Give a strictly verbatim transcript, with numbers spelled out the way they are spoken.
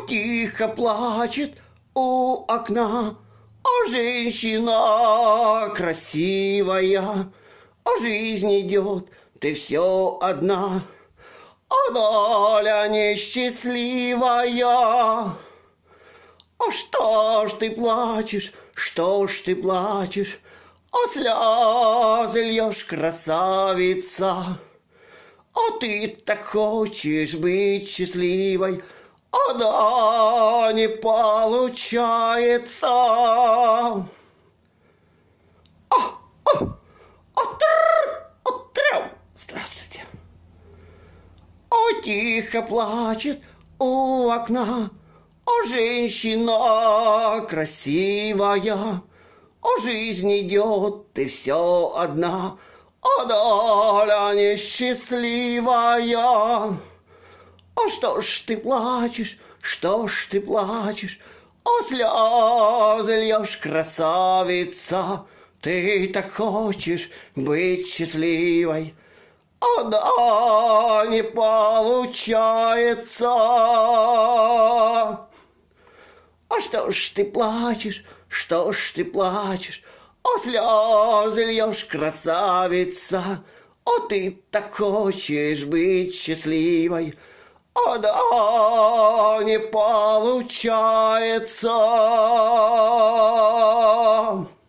тихо плачет у окна, а женщина красивая, а жизнь идет, ты все одна, а доля несчастливая. А что ж ты плачешь, что ж ты плачешь, а слезы льешь, красавица? А ты так хочешь быть счастливой, а да не получается. А, а, а, тр, а, трям. Здравствуйте. А тихо плачет у окна, а женщина красивая, а жизнь идет, ты все одна, а доля несчастливая. А что ж ты плачешь, что ж ты плачешь, а слезы льешь, красавица? Ты так хочешь быть счастливой, а да не получается. А что ж ты плачешь, что ж ты плачешь, а слезы льешь, красавица? А ты так хочешь быть счастливой, а да не получается.